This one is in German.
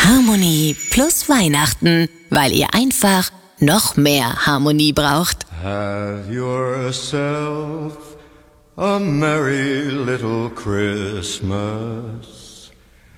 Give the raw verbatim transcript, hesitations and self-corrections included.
Harmonie plus Weihnachten, weil ihr einfach noch mehr Harmonie braucht. Have yourself a merry little Christmas.